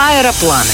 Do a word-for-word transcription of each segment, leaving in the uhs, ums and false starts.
Аэропланы.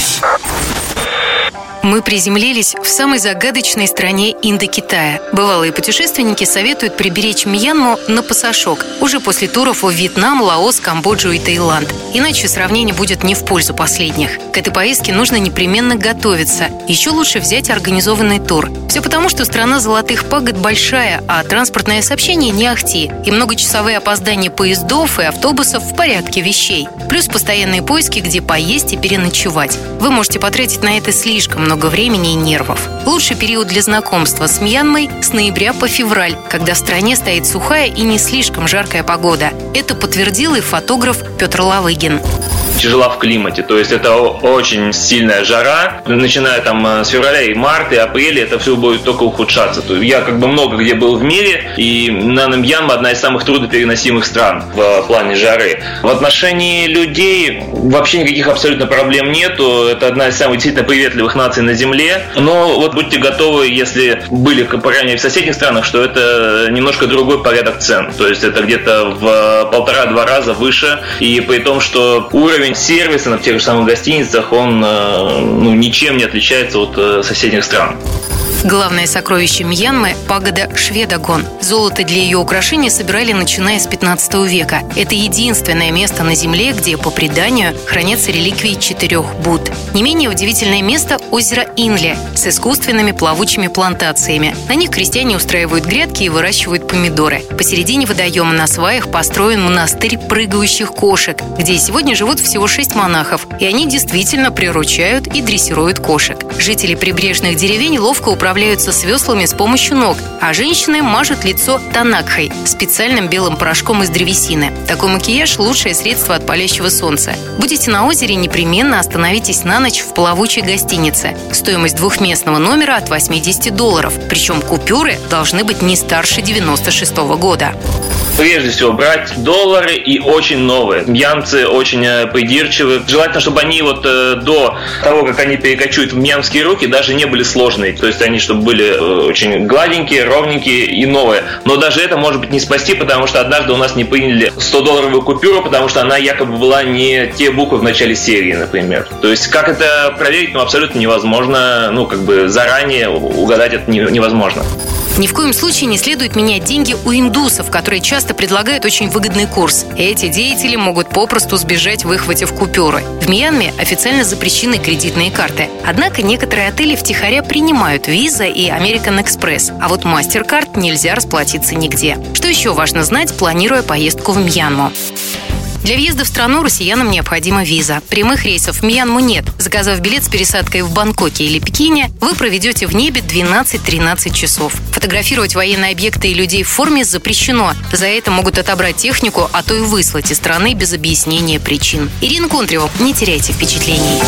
Мы приземлились в самой загадочной стране Индокитая. Бывалые путешественники советуют приберечь Мьянму на пасашок уже после туров в Вьетнам, Лаос, Камбоджу и Таиланд. Иначе сравнение будет не в пользу последних. К этой поездке нужно непременно готовиться. Еще лучше взять организованный тур. Все потому, что страна Золотых Пагод большая, а транспортное сообщение не ахти. И многочасовые опоздания поездов и автобусов в порядке вещей. Плюс постоянные поиски, где поесть и переночевать. Вы можете потратить на это слишком много времени и нервов. Лучший период для знакомства с Мьянмой с ноября по февраль, когда в стране стоит сухая и не слишком жаркая погода. Это подтвердил и фотограф Петр Лавыгин. Тяжела в климате, то есть это очень сильная жара, начиная там с февраля и марта, и апреля, это все будет только ухудшаться. То есть я как бы много где был в мире, и наверное, Мьянма одна из самых труднопереносимых стран в плане жары. В отношении людей вообще никаких абсолютно проблем нету, это одна из самых действительно приветливых наций на земле, но вот будьте готовы, если были, по крайней мере, в соседних странах, что это немножко другой порядок цен, то есть это где-то в полтора-два раза выше, и при том, что уровень сервиса на тех же самых гостиницах, он ну, ничем не отличается от соседних стран. Главное сокровище Мьянмы – пагода Шведагон. Золото для ее украшения собирали начиная с пятнадцатого века. Это единственное место на Земле, где, по преданию, хранятся реликвии четырех Будд. Не менее удивительное место – озеро Инле с искусственными плавучими плантациями. На них крестьяне устраивают грядки и выращивают помидоры. Посередине водоема на сваях построен монастырь прыгающих кошек, где сегодня живут всего шесть монахов, и они действительно приручают и дрессируют кошек. Жители прибрежных деревень ловко управляют управляются с веслами с помощью ног, а женщины мажут лицо танакхой – специальным белым порошком из древесины. Такой макияж – лучшее средство от палящего солнца. Будете на озере, непременно остановитесь на ночь в плавучей гостинице. Стоимость двухместного номера от восемьдесят долларов, причем купюры должны быть не старше девяносто шестого года. Прежде всего брать доллары и очень новые. Мьянцы очень придирчивы. Желательно, чтобы они вот до того, как они перекочуют в мьянские руки, даже не были сложные. То есть они, чтобы были очень гладенькие, ровненькие и новые. Но даже это может быть не спасти, потому что однажды у нас не приняли сто-долларовую купюру, потому что она якобы была не те буквы в начале серии, например. То есть как это проверить, ну, абсолютно невозможно. Ну, как бы заранее угадать это невозможно. Ни в коем случае не следует менять деньги у индусов, которые часто предлагают очень выгодный курс. Эти деятели могут попросту сбежать, выхватив купюры. В Мьянме официально запрещены кредитные карты. Однако некоторые отели втихаря принимают Visa и American Express, а вот MasterCard нельзя расплатиться нигде. Что еще важно знать, планируя поездку в Мьянму? Для въезда в страну россиянам необходима виза. Прямых рейсов в Мьянму нет. Заказав билет с пересадкой в Бангкоке или Пекине, вы проведете в небе двенадцать-тринадцать часов. Фотографировать военные объекты и людей в форме запрещено. За это могут отобрать технику, а то и выслать из страны без объяснения причин. Ирина Контрева, не теряйте впечатлений.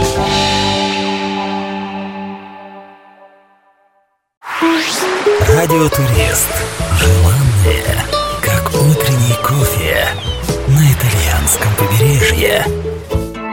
Радиотурист. Желанное, как утренний кофе на итальянском побережье.